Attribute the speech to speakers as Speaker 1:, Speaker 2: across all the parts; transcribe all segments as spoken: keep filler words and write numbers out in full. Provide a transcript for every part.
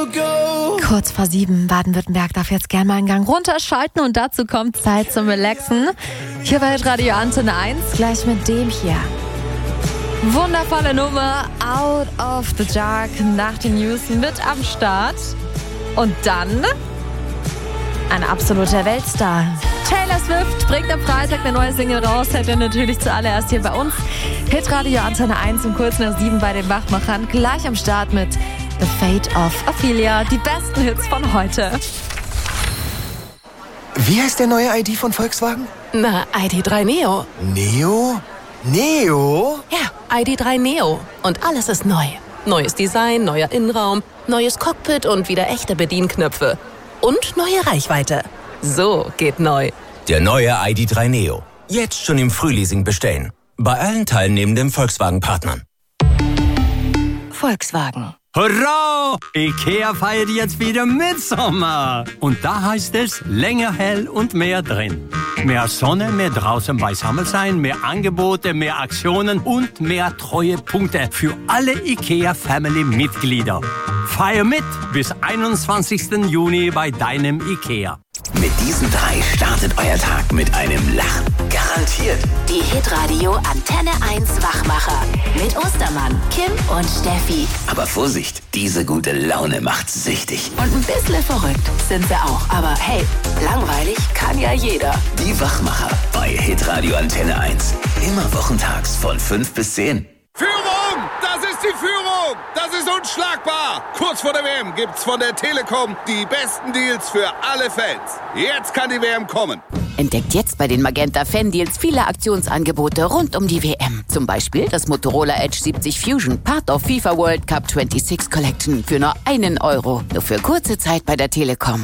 Speaker 1: Kurz vor sieben, Baden-Württemberg darf jetzt gerne mal einen Gang runterschalten und dazu kommt Zeit zum Relaxen. Hier bei Radio Antenne eins, gleich mit dem hier. Wundervolle Nummer, Out of the Dark, nach den News mit am Start. Und dann ein absoluter Weltstar. Taylor Swift bringt am Freitag eine neue Single raus, hätte natürlich zuallererst hier bei uns. Hitradio Antenne eins um kurz nach sieben bei den Wachmachern, gleich am Start mit The Fate of Ophelia, die besten Hits von heute.
Speaker 2: Wie heißt der neue I D von Volkswagen?
Speaker 3: Na, I D drei Neo.
Speaker 2: Neo? Neo?
Speaker 3: Ja, I D drei Neo. Und alles ist neu. Neues Design, neuer Innenraum, neues Cockpit und wieder echte Bedienknöpfe. Und neue Reichweite. So geht neu.
Speaker 4: Der neue I D drei Neo. Jetzt schon im Frühleasing bestellen. Bei allen teilnehmenden Volkswagen-Partnern.
Speaker 3: Volkswagen.
Speaker 5: Hurra! IKEA feiert jetzt wieder Mitsommer. Und da heißt es länger hell und mehr drin. Mehr Sonne, mehr draußen beisammen sein, mehr Angebote, mehr Aktionen und mehr Treuepunkte für alle IKEA-Family-Mitglieder. Feier mit bis einundzwanzigsten Juni bei deinem IKEA.
Speaker 6: Mit diesen drei startet euer Tag mit einem Lachen. Garantiert.
Speaker 7: Die Hitradio Antenne eins Wachmacher. Mit Ostermann, Kim und Steffi.
Speaker 6: Aber Vorsicht, diese gute Laune macht süchtig.
Speaker 7: Und ein bisschen verrückt sind sie auch. Aber hey, langweilig kann ja jeder.
Speaker 6: Die Wachmacher bei Hitradio Antenne eins. Immer wochentags von fünf bis zehn.
Speaker 8: Führung! Das ist die Führung! Das ist unschlagbar! Kurz vor der W M gibt's von der Telekom die besten Deals für alle Fans. Jetzt kann die W M kommen.
Speaker 7: Entdeckt jetzt bei den Magenta Fan-Deals viele Aktionsangebote rund um die W M. Zum Beispiel das Motorola Edge siebzig Fusion, Part of FIFA World Cup sechsundzwanzig Collection für nur einen Euro. Nur für kurze Zeit bei der Telekom.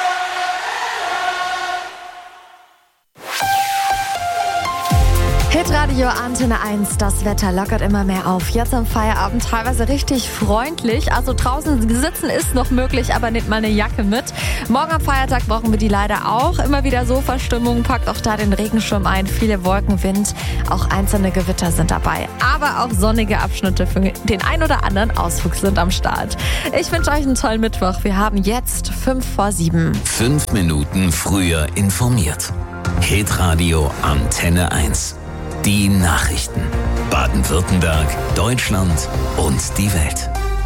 Speaker 1: Hitradio Antenne eins, das Wetter lockert immer mehr auf. Jetzt am Feierabend teilweise richtig freundlich. Also draußen sitzen ist noch möglich, aber nehmt mal eine Jacke mit. Morgen am Feiertag brauchen wir die leider auch. Immer wieder Sofastimmung, packt auch da den Regenschirm ein. Viele Wolken, Wind, auch einzelne Gewitter sind dabei. Aber auch sonnige Abschnitte für den ein oder anderen Ausflug sind am Start. Ich wünsche euch einen tollen Mittwoch. Wir haben jetzt fünf vor sieben.
Speaker 6: Fünf Minuten früher informiert. Hitradio Antenne eins. Die Nachrichten. Baden-Württemberg, Deutschland und die Welt.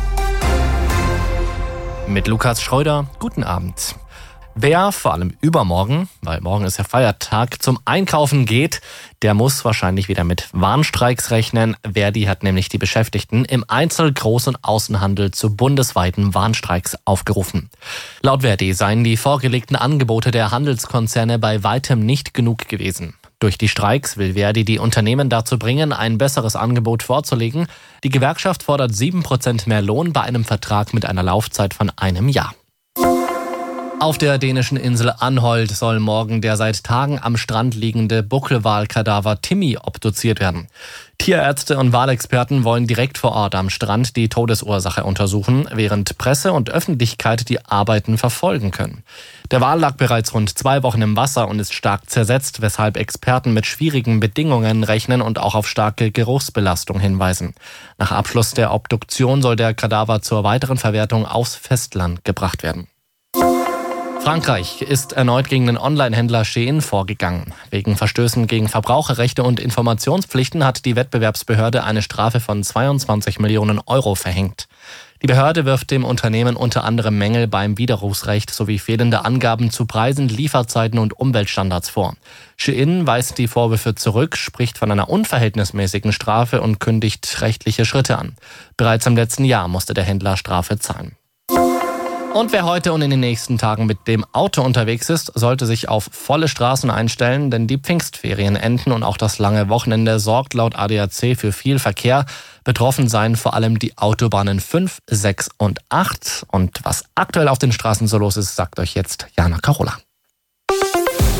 Speaker 9: Mit Lukas Schreuder, guten Abend. Wer vor allem übermorgen, weil morgen ist ja Feiertag, zum Einkaufen geht, der muss wahrscheinlich wieder mit Warnstreiks rechnen. Verdi hat nämlich die Beschäftigten im Einzel-, Groß- und Außenhandel zu bundesweiten Warnstreiks aufgerufen. Laut Verdi seien die vorgelegten Angebote der Handelskonzerne bei weitem nicht genug gewesen. Durch die Streiks will Verdi die Unternehmen dazu bringen, ein besseres Angebot vorzulegen. Die Gewerkschaft fordert sieben Prozent mehr Lohn bei einem Vertrag mit einer Laufzeit von einem Jahr. Auf der dänischen Insel Anholt soll morgen der seit Tagen am Strand liegende Buckelwalkadaver Timmy obduziert werden. Tierärzte und Walexperten wollen direkt vor Ort am Strand die Todesursache untersuchen, während Presse und Öffentlichkeit die Arbeiten verfolgen können. Der Wal lag bereits rund zwei Wochen im Wasser und ist stark zersetzt, weshalb Experten mit schwierigen Bedingungen rechnen und auch auf starke Geruchsbelastung hinweisen. Nach Abschluss der Obduktion soll der Kadaver zur weiteren Verwertung aufs Festland gebracht werden. Frankreich ist erneut gegen den Online-Händler Shein vorgegangen. Wegen Verstößen gegen Verbraucherrechte und Informationspflichten hat die Wettbewerbsbehörde eine Strafe von zweiundzwanzig Millionen Euro verhängt. Die Behörde wirft dem Unternehmen unter anderem Mängel beim Widerrufsrecht sowie fehlende Angaben zu Preisen, Lieferzeiten und Umweltstandards vor. Shein weist die Vorwürfe zurück, spricht von einer unverhältnismäßigen Strafe und kündigt rechtliche Schritte an. Bereits im letzten Jahr musste der Händler Strafe zahlen. Und wer heute und in den nächsten Tagen mit dem Auto unterwegs ist, sollte sich auf volle Straßen einstellen, denn die Pfingstferien enden und auch das lange Wochenende sorgt laut A D A C für viel Verkehr. Betroffen seien vor allem die Autobahnen fünf, sechs und acht. Und was aktuell auf den Straßen so los ist, sagt euch jetzt Jana Carola.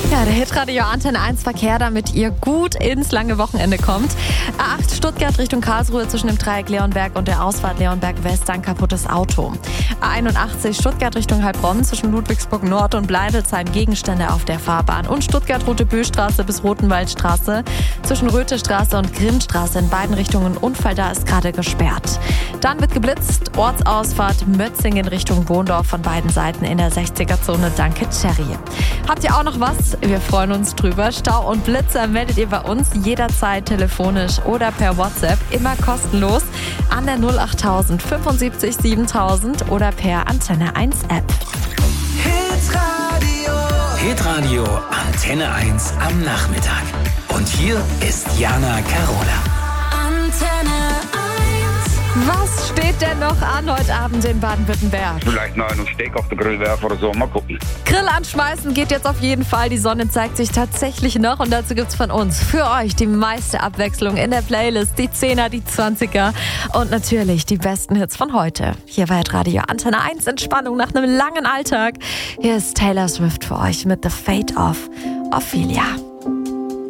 Speaker 1: Ja, der Hitradio Antenne eins Verkehr, damit ihr gut ins lange Wochenende kommt. A acht Stuttgart Richtung Karlsruhe zwischen dem Dreieck Leonberg und der Ausfahrt Leonberg West ein kaputtes Auto. A einundachtzig Stuttgart Richtung Heilbronn zwischen Ludwigsburg Nord und Bleidelsheim Gegenstände auf der Fahrbahn. Und Stuttgart Rote Böstraße bis Rotenwaldstraße zwischen Röthestraße und Grimmstraße in beiden Richtungen. Unfall da ist gerade gesperrt. Dann wird geblitzt. Ortsausfahrt Mötzingen Richtung Bohndorf von beiden Seiten in der sechziger-Zone. Danke, Cherry. Habt ihr auch noch was? Wir freuen uns drüber. Stau und Blitzer meldet ihr bei uns jederzeit telefonisch oder per WhatsApp. Immer kostenlos an der null achttausend fünfundsiebzig siebentausend oder per Antenne eins App.
Speaker 6: Hitradio. Hitradio Antenne eins am Nachmittag. Und hier ist Jana Carola.
Speaker 1: Antenne eins. Was steht denn noch an heute Abend in Baden-Württemberg?
Speaker 10: Vielleicht noch einen Steak auf den Grill werfen oder so, mal gucken.
Speaker 1: Grill anschmeißen geht jetzt auf jeden Fall. Die Sonne zeigt sich tatsächlich noch und dazu gibt's von uns für euch die meiste Abwechslung in der Playlist. Die Zehner, die Zwanziger und natürlich die besten Hits von heute. Hier bei Radio Antenne eins, Entspannung nach einem langen Alltag. Hier ist Taylor Swift für euch mit The Fate of Ophelia.